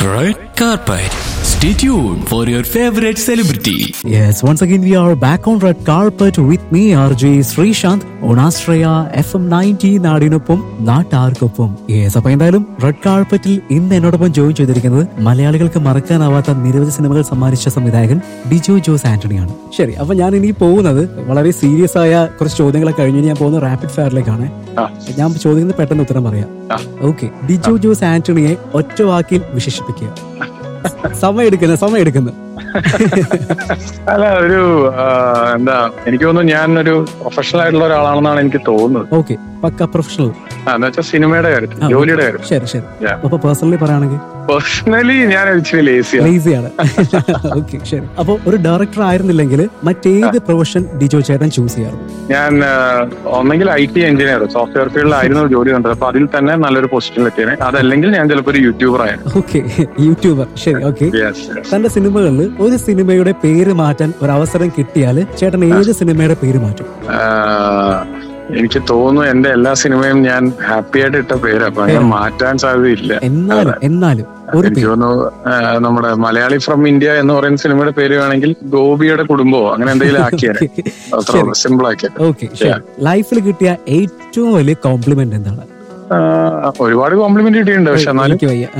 Red carpet. Stay tuned for your favorite celebrity. Yes, once again we are back on Red Carpet with me, RJ Srishant, on Astraya FM 90 നാടിനൊപ്പം നാട്ടാർക്കൊപ്പം. Yes, അപ്പൊ എന്തായാലും red കാർപ്പറ്റിൽ ഇന്ന് എന്നോടൊപ്പം join ചെയ്തിരിക്കുന്നത് മലയാളികൾക്ക് മറക്കാനാവാത്ത നിരവധി സിനിമകൾ സമ്മാനിച്ച സംവിധായകൻ ഡിജോ ജോസ് ആന്റണിയാണ്. ശരി, അപ്പൊ ഞാൻ ഇനി പോകുന്നത് വളരെ സീരിയസ് ആയ കുറച്ച് ചോദ്യങ്ങളെ കഴിഞ്ഞ് ഞാൻ പോകുന്നത് റാപ്പിഡ് ഫയറിലേക്കാണ്. ഞാൻ ചോദിക്കുന്നത് പെട്ടെന്ന് ഉത്തരം പറയാം. ഓക്കെ, ഡിജോ ജോസ് ആന്റണിയെ ഒറ്റ വാക്കിൽ വിശേഷിപ്പിക്കുക. സമയം എടുക്കുന്നു. അല്ല, ഒരു എന്താ, എനിക്ക് തോന്നുന്നു ഞാൻ ഒരു പ്രൊഫഷണൽ ആയിട്ടുള്ള ഒരാളാണെന്നാണ് എനിക്ക് തോന്നുന്നത്. ഓക്കെ, പക്ക പ്രൊഫഷണൽ എന്ന് വെച്ചാൽ സിനിമയുടെ കാര്യത്തിൽ, ജോലിയുടെ കാര്യത്തിൽ. ശരി. അപ്പൊ പേഴ്സണലി പറയുകയാണെങ്കിൽ പേഴ്സണലി ഞാൻ ലേസിയാണ്. ഓക്കെ, ശരി. അപ്പൊ ഒരു ഡയറക്ടർ ആയിരുന്നില്ലെങ്കിൽ മറ്റേത് പ്രൊഫഷൻ ഡിജോ ചേട്ടൻ ചൂസ് ചെയ്യാറുണ്ട്? ഞാൻ ഒന്നെങ്കിൽ IT എഞ്ചിനീയർ, സോഫ്റ്റ്വെയർ ഫീൽഡിലായിരുന്നു ജോലി കണ്ടത്. അപ്പൊ അതിൽ തന്നെ നല്ലൊരു പൊസിഷനിൽ എത്തിയാണ്. അതല്ലെങ്കിൽ ഞാൻ ചിലപ്പോൾ ഒരു യൂട്യൂബർ ആയിരുന്നു. Okay, YouTuber. ശരി, ഓക്കെ. തന്റെ സിനിമകളിൽ ഒരു സിനിമയുടെ പേര് മാറ്റാൻ ഒരു അവസരം കിട്ടിയാൽ ചേട്ടൻ ഏത് സിനിമയുടെ പേര് മാറ്റും? എനിക്ക് തോന്നുന്നു എന്റെ എല്ലാ സിനിമയും ഞാൻ ഹാപ്പി ആയിട്ട് ഇട്ട പേര്, അപ്പൊ അങ്ങനെ മാറ്റാൻ സാധ്യതയില്ല. എന്നാലും എനിക്ക് തോന്നുന്നു നമ്മുടെ മലയാളി ഫ്രം ഇന്ത്യ എന്ന് പറയുന്ന സിനിമയുടെ പേര് വേണമെങ്കിൽ ഗോപിയുടെ കുടുംബമോ അങ്ങനെ എന്തെങ്കിലും ആക്കിയാൽ അത്ര സിമ്പിൾ ആക്കിയാൽ. ഓക്കെ, ലൈഫിൽ കിട്ടിയ ഏറ്റവും വലിയ കോംപ്ലിമെന്റ് എന്താണ്? ഒരുപാട് കോംപ്ലിമെന്റ് കിട്ടിയിട്ടുണ്ട്. പക്ഷെ എന്നാലും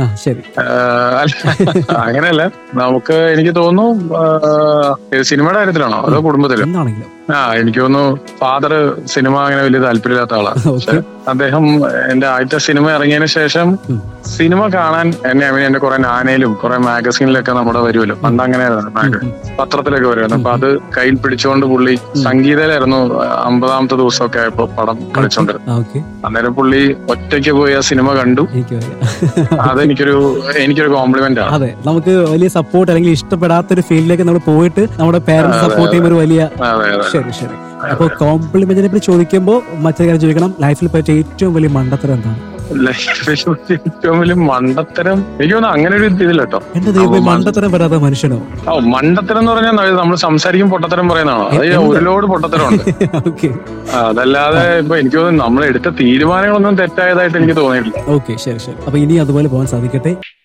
അങ്ങനെയല്ല, നമുക്ക് എനിക്ക് തോന്നുന്നു സിനിമയുടെ കാര്യത്തിലാണോ അതോ കുടുംബത്തിലോ? എനിക്ക് തോന്നുന്നു ഫാദർ സിനിമ അങ്ങനെ വലിയ താല്പര്യമില്ലാത്ത ആളാണ്. പക്ഷെ അദ്ദേഹം എന്റെ ആദ്യത്തെ സിനിമ ഇറങ്ങിയതിനു ശേഷം സിനിമ കാണാൻ എന്റെ കുറെ നാനയിലും കുറെ മാഗസീനിലൊക്കെ നമ്മുടെ വരുമല്ലോ, പണ്ട് അങ്ങനെയായിരുന്നു, പത്രത്തിലൊക്കെ വരുമായിരുന്നു. അപ്പൊ അത് കയ്യിൽ പിടിച്ചുകൊണ്ട് പുള്ളി സംഗീതയിലായിരുന്നു 50ാമത്തെ ദിവസമൊക്കെ ആയപ്പോ പടം കളിച്ചോണ്ടിരുന്നത്. അന്നേരം പുള്ളി ഒറ്റയ്ക്ക് പോയി ആ സിനിമ കണ്ടു. എനിക്കൊരു കോംപ്ലിമെന്റ് ആണ്. അതെ, നമുക്ക് വലിയ സപ്പോർട്ട് അല്ലെങ്കിൽ ഇഷ്ടപ്പെടാത്തൊരു ഫീൽഡിലേക്ക് നമ്മൾ പോയിട്ട് നമ്മുടെ പേരൻസ് സപ്പോർട്ട് ചെയ്യുന്ന ഒരു വലിയ. ശരി. അപ്പൊ കോംപ്ലിമെന്റിനെ പറ്റി ചോദിക്കുമ്പോ മറ്റൊരു കാര്യം ചോദിക്കണം, ലൈഫിൽ പറ്റിയ ഏറ്റവും വലിയ മണ്ടത്തരം എന്താണ്? ഏറ്റവും വലിയ മണ്ടത്തരം എനിക്ക് തോന്നുന്നു അങ്ങനെ ഒരു ഇതില്ല കേട്ടോ. എന്റെ ദൈവം, മണ്ടത്തരം വരാത്ത മനുഷ്യനോ? മണ്ടത്തരം എന്ന് പറഞ്ഞാൽ നമ്മൾ സംസാരിക്കും പൊട്ടത്തരം പറയുന്നതാണോ? അത് ഒരുപാട് പൊട്ടത്തരമുണ്ട്. അതല്ലാതെ ഇപ്പൊ എനിക്ക് തോന്നുന്നു നമ്മൾ എടുത്ത തീരുമാനങ്ങളൊന്നും തെറ്റായതായിട്ട് എനിക്ക് തോന്നിയിട്ടില്ല. ഓക്കെ, ശരി. അപ്പൊ ഇനി അതുപോലെ പോകാൻ സാധിക്കട്ടെ.